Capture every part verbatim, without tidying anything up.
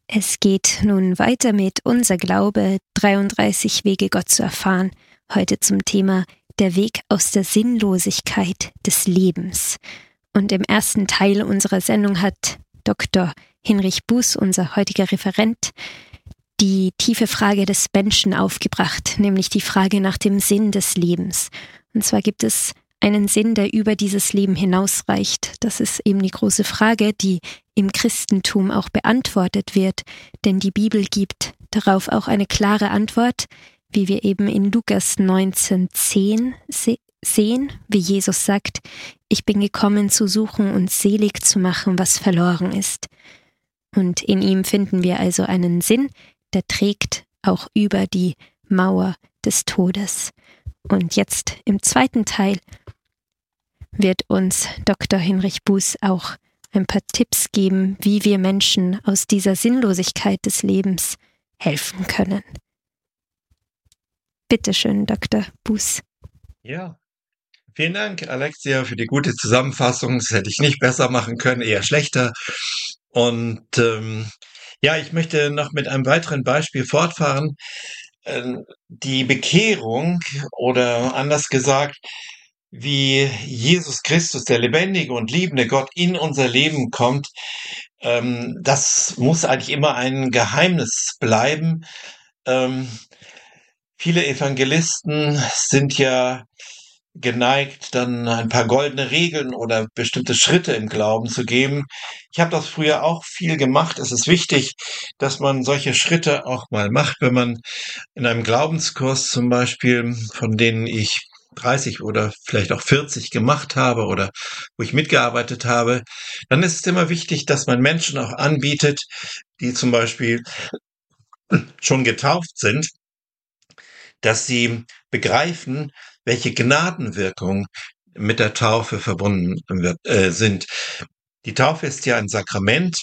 Es geht nun weiter mit Unser Glaube, dreiunddreißig Wege, Gott zu erfahren. Heute zum Thema der Weg aus der Sinnlosigkeit des Lebens. Und im ersten Teil unserer Sendung hat Doktor Hinrich Buß, unser heutiger Referent, die tiefe Frage des Menschen aufgebracht, nämlich die Frage nach dem Sinn des Lebens. Und zwar gibt es einen Sinn, der über dieses Leben hinausreicht. Das ist eben die große Frage, die im Christentum auch beantwortet wird, denn die Bibel gibt darauf auch eine klare Antwort, wie wir eben in Lukas neunzehn zehn se- sehen, wie Jesus sagt: Ich bin gekommen zu suchen und selig zu machen, was verloren ist. Und in ihm finden wir also einen Sinn, der trägt auch über die Mauer des Todes. Und jetzt im zweiten Teil wird uns Doktor Hinrich Buß auch ein paar Tipps geben, wie wir Menschen aus dieser Sinnlosigkeit des Lebens helfen können. Bitte schön, Doktor Buß. Ja, vielen Dank, Alexia, für die gute Zusammenfassung. Das hätte ich nicht besser machen können, eher schlechter. Und ähm, ja, ich möchte noch mit einem weiteren Beispiel fortfahren. Ähm, die Bekehrung oder anders gesagt, wie Jesus Christus, der lebendige und liebende Gott, in unser Leben kommt, ähm, das muss eigentlich immer ein Geheimnis bleiben. Ähm, viele Evangelisten sind ja geneigt, dann ein paar goldene Regeln oder bestimmte Schritte im Glauben zu geben. Ich habe das früher auch viel gemacht. Es ist wichtig, dass man solche Schritte auch mal macht, wenn man in einem Glaubenskurs zum Beispiel, von denen ich dreißig oder vielleicht auch vierzig gemacht habe oder wo ich mitgearbeitet habe, dann ist es immer wichtig, dass man Menschen auch anbietet, die zum Beispiel schon getauft sind, dass sie begreifen, welche Gnadenwirkung mit der Taufe verbunden wird, äh, sind. Die Taufe ist ja ein Sakrament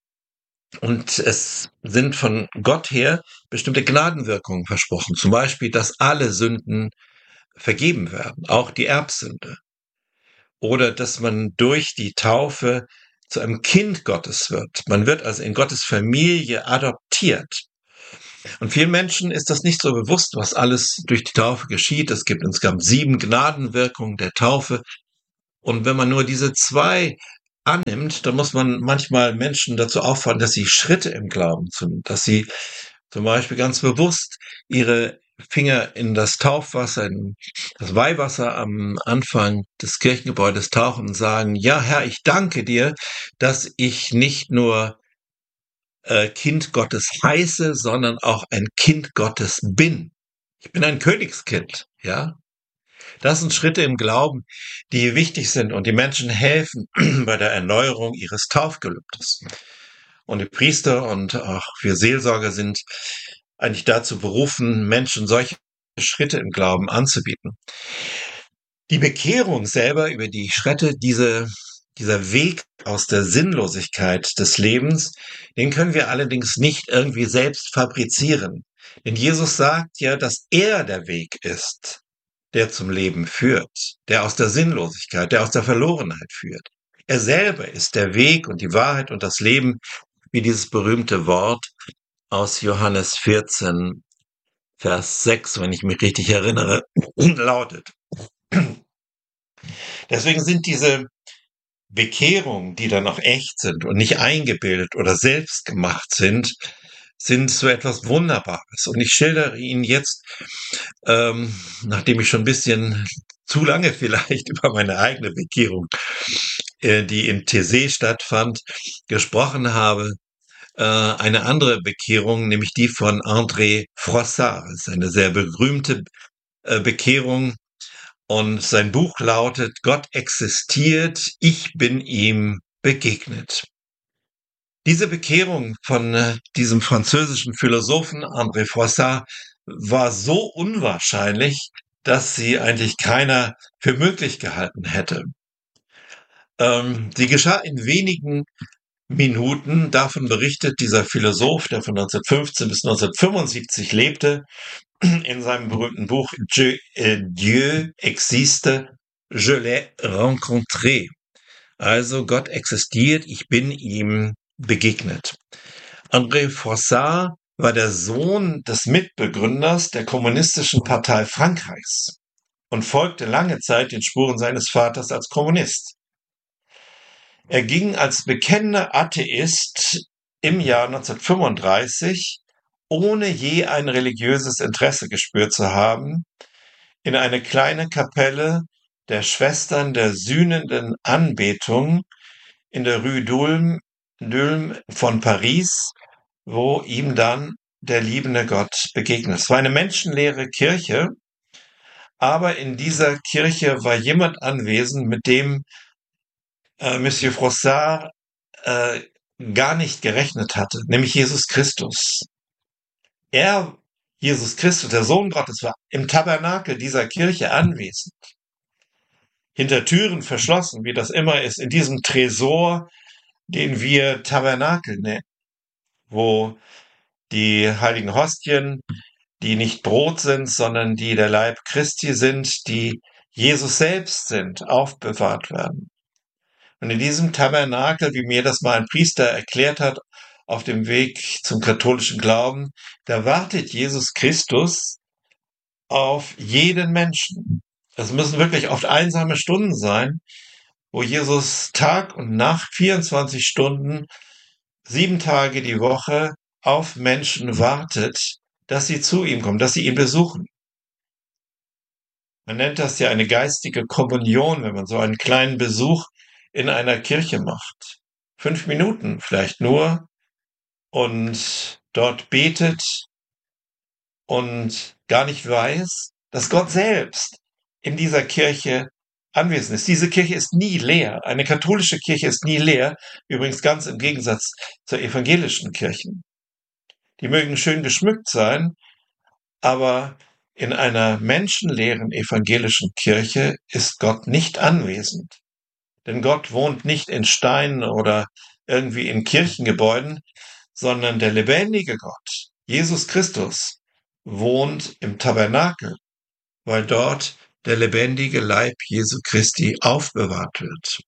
und es sind von Gott her bestimmte Gnadenwirkungen versprochen. Zum Beispiel, dass alle Sünden vergeben werden, auch die Erbsünde. Oder dass man durch die Taufe zu einem Kind Gottes wird. Man wird also in Gottes Familie adoptiert. Und vielen Menschen ist das nicht so bewusst, was alles durch die Taufe geschieht. Es gibt insgesamt sieben Gnadenwirkungen der Taufe. Und wenn man nur diese zwei annimmt, dann muss man manchmal Menschen dazu auffordern, dass sie Schritte im Glauben tun, dass sie zum Beispiel ganz bewusst ihre Finger in das Taufwasser, in das Weihwasser am Anfang des Kirchengebäudes tauchen und sagen: Ja, Herr, ich danke dir, dass ich nicht nur äh, Kind Gottes heiße, sondern auch ein Kind Gottes bin. Ich bin ein Königskind, ja. Das sind Schritte im Glauben, die wichtig sind und die Menschen helfen bei der Erneuerung ihres Taufgelübdes. Und die Priester und auch wir Seelsorger sind eigentlich dazu berufen, Menschen solche Schritte im Glauben anzubieten. Die Bekehrung selber über die Schritte, diese, dieser Weg aus der Sinnlosigkeit des Lebens, den können wir allerdings nicht irgendwie selbst fabrizieren. Denn Jesus sagt ja, dass er der Weg ist, der zum Leben führt, der aus der Sinnlosigkeit, der aus der Verlorenheit führt. Er selber ist der Weg und die Wahrheit und das Leben, wie dieses berühmte Wort aus Johannes vierzehn, Vers sechs, wenn ich mich richtig erinnere, lautet. Deswegen sind diese Bekehrungen, die dann auch echt sind und nicht eingebildet oder selbst gemacht sind, sind so etwas Wunderbares. Und ich schildere Ihnen jetzt, ähm, nachdem ich schon ein bisschen zu lange vielleicht über meine eigene Bekehrung, äh, die in Taizé stattfand, gesprochen habe, äh, eine andere Bekehrung, nämlich die von André Froissart. Das ist eine sehr berühmte äh, Bekehrung. Und sein Buch lautet: Gott existiert, ich bin ihm begegnet. Diese Bekehrung von äh, diesem französischen Philosophen André Froissart war so unwahrscheinlich, dass sie eigentlich keiner für möglich gehalten hätte. Ähm, sie geschah in wenigen Minuten. Davon berichtet dieser Philosoph, der von neunzehnhundertfünfzehn bis neunzehnhundertfünfundsiebzig lebte, in seinem berühmten Buch Dieu, äh, Dieu existe, je l'ai rencontré. Also Gott existiert, ich bin ihm begegnet. André Froissart war der Sohn des Mitbegründers der Kommunistischen Partei Frankreichs und folgte lange Zeit den Spuren seines Vaters als Kommunist. Er ging als bekennender Atheist im Jahr neunzehnhundertfünfunddreißig, ohne je ein religiöses Interesse gespürt zu haben, in eine kleine Kapelle der Schwestern der sühnenden Anbetung in der Rue d'Ulm, d'Ulm von Paris, wo ihm dann der liebende Gott begegnet. Es war eine menschenleere Kirche, aber in dieser Kirche war jemand anwesend, mit dem äh, Monsieur Froissart äh, gar nicht gerechnet hatte, nämlich Jesus Christus. Er, Jesus Christus, der Sohn Gottes, war im Tabernakel dieser Kirche anwesend. Hinter Türen verschlossen, wie das immer ist, in diesem Tresor, den wir Tabernakel nennen, wo die heiligen Hostien, die nicht Brot sind, sondern die der Leib Christi sind, die Jesus selbst sind, aufbewahrt werden. Und in diesem Tabernakel, wie mir das mal ein Priester erklärt hat, auf dem Weg zum katholischen Glauben, da wartet Jesus Christus auf jeden Menschen. Es müssen wirklich oft einsame Stunden sein, wo Jesus Tag und Nacht, vierundzwanzig Stunden, sieben Tage die Woche auf Menschen wartet, dass sie zu ihm kommen, dass sie ihn besuchen. Man nennt das ja eine geistige Kommunion, wenn man so einen kleinen Besuch in einer Kirche macht. Fünf Minuten vielleicht nur und dort betet und gar nicht weiß, dass Gott selbst in dieser Kirche anwesend ist. Diese Kirche ist nie leer. Eine katholische Kirche ist nie leer. Übrigens ganz im Gegensatz zur evangelischen Kirchen. Die mögen schön geschmückt sein, aber in einer menschenleeren evangelischen Kirche ist Gott nicht anwesend. Denn Gott wohnt nicht in Steinen oder irgendwie in Kirchengebäuden, sondern der lebendige Gott, Jesus Christus, wohnt im Tabernakel, weil dort der lebendige Leib Jesu Christi aufbewahrt wird.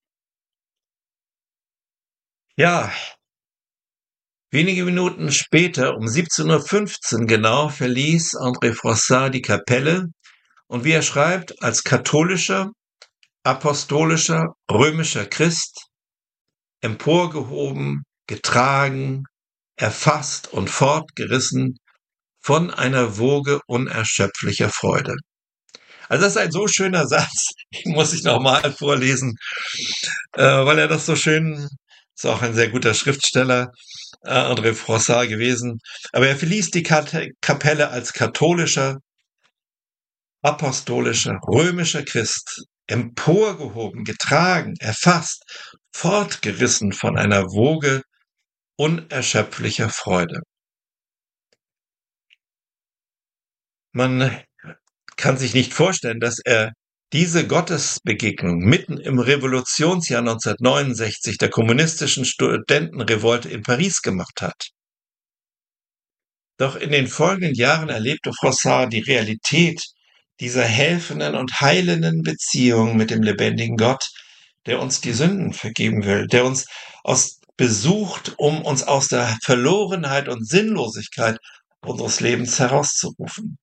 Ja, wenige Minuten später, um siebzehn Uhr fünfzehn genau, verließ André Froissart die Kapelle und wie er schreibt, als katholischer, apostolischer, römischer Christ, emporgehoben, getragen, erfasst und fortgerissen von einer Woge unerschöpflicher Freude. Also das ist ein so schöner Satz, den muss ich nochmal vorlesen, äh, weil er das so schön, ist auch ein sehr guter Schriftsteller, äh, André Froissart gewesen, aber er verließ die Kapelle als katholischer, apostolischer, römischer Christ, emporgehoben, getragen, erfasst, fortgerissen von einer Woge unerschöpflicher Freude. Man kann sich nicht vorstellen, dass er diese Gottesbegegnung mitten im Revolutionsjahr neunzehnhundertneunundsechzig der kommunistischen Studentenrevolte in Paris gemacht hat. Doch in den folgenden Jahren erlebte Froissart die Realität dieser helfenden und heilenden Beziehung mit dem lebendigen Gott, der uns die Sünden vergeben will, der uns aus besucht, um uns aus der Verlorenheit und Sinnlosigkeit unseres Lebens herauszurufen.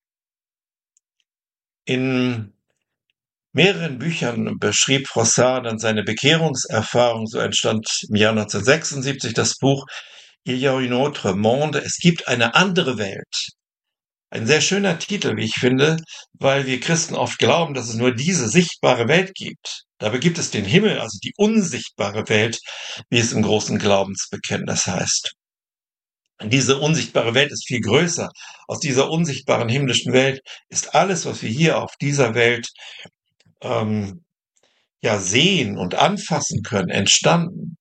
In mehreren Büchern beschrieb Froissart dann seine Bekehrungserfahrung. So entstand im Jahr neunzehnhundertsechsundsiebzig das Buch Il y a un autre monde, es gibt eine andere Welt. Ein sehr schöner Titel, wie ich finde, weil wir Christen oft glauben, dass es nur diese sichtbare Welt gibt. Dabei gibt es den Himmel, also die unsichtbare Welt, wie es im großen Glaubensbekenntnis heißt. Diese unsichtbare Welt ist viel größer. Aus dieser unsichtbaren himmlischen Welt ist alles, was wir hier auf dieser Welt ähm, ja sehen und anfassen können, entstanden.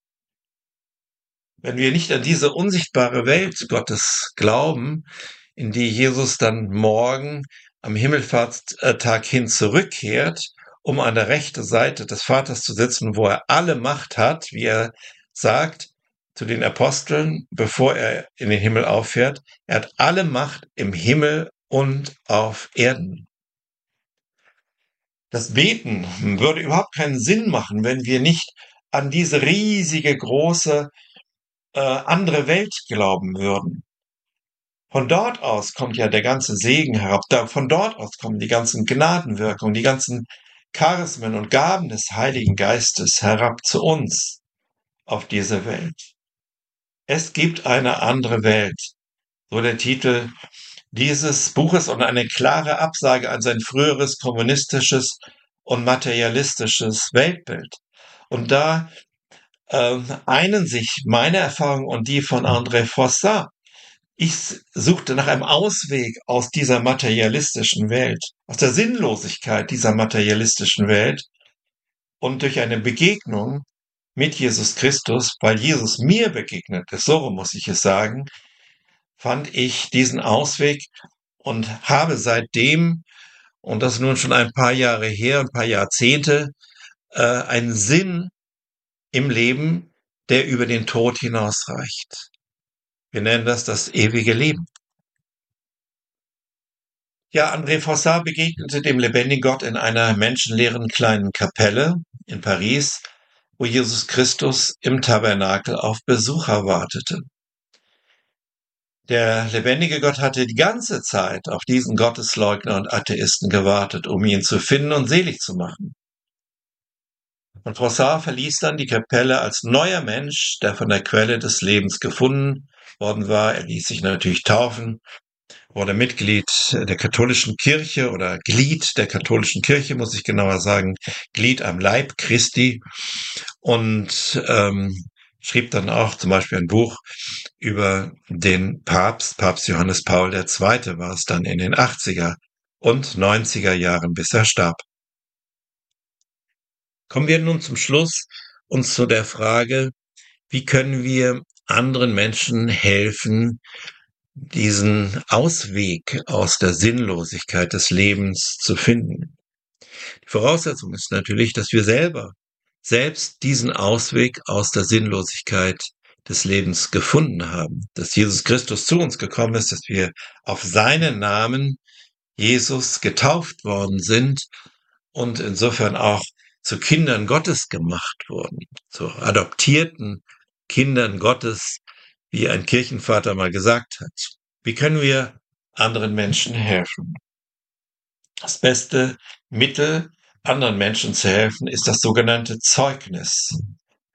Wenn wir nicht an diese unsichtbare Welt Gottes glauben, in die Jesus dann morgen am Himmelfahrtstag hin zurückkehrt, um an der rechten Seite des Vaters zu sitzen, wo er alle Macht hat, wie er sagt zu den Aposteln, bevor er in den Himmel auffährt, er hat alle Macht im Himmel und auf Erden. Das Beten würde überhaupt keinen Sinn machen, wenn wir nicht an diese riesige, große äh, andere Welt glauben würden. Von dort aus kommt ja der ganze Segen herab. Da, von dort aus kommen die ganzen Gnadenwirkungen, die ganzen Charismen und Gaben des Heiligen Geistes herab zu uns auf diese Welt. Es gibt eine andere Welt, so der Titel dieses Buches, und eine klare Absage an sein früheres kommunistisches und materialistisches Weltbild. Und da ähm, einen sich meine Erfahrung und die von André Froissart. Ich suchte nach einem Ausweg aus dieser materialistischen Welt, aus der Sinnlosigkeit dieser materialistischen Welt, und durch eine Begegnung mit Jesus Christus, weil Jesus mir begegnet ist, so muss ich es sagen, fand ich diesen Ausweg und habe seitdem, und das ist nun schon ein paar Jahre her, ein paar Jahrzehnte, äh, einen Sinn im Leben, der über den Tod hinausreicht. Wir nennen das das ewige Leben. Ja, André Froissart begegnete dem lebendigen Gott in einer menschenleeren kleinen Kapelle in Paris, wo Jesus Christus im Tabernakel auf Besucher wartete. Der lebendige Gott hatte die ganze Zeit auf diesen Gottesleugner und Atheisten gewartet, um ihn zu finden und selig zu machen. Und Froissart verließ dann die Kapelle als neuer Mensch, der von der Quelle des Lebens gefunden worden war. Er ließ sich natürlich taufen, wurde Mitglied der katholischen Kirche oder Glied der katholischen Kirche, muss ich genauer sagen, Glied am Leib Christi, und ähm, schrieb dann auch zum Beispiel ein Buch über den Papst, Papst Johannes Paul der Zweite war es dann in den achtziger und neunziger Jahren, bis er starb. Kommen wir nun zum Schluss uns zu der Frage, wie können wir anderen Menschen helfen, diesen Ausweg aus der Sinnlosigkeit des Lebens zu finden. Die Voraussetzung ist natürlich, dass wir selber selbst diesen Ausweg aus der Sinnlosigkeit des Lebens gefunden haben, dass Jesus Christus zu uns gekommen ist, dass wir auf seinen Namen Jesus getauft worden sind und insofern auch zu Kindern Gottes gemacht wurden, zu adoptierten Kindern Gottes, wie ein Kirchenvater mal gesagt hat. Wie können wir anderen Menschen helfen? Das beste Mittel, anderen Menschen zu helfen, ist das sogenannte Zeugnis.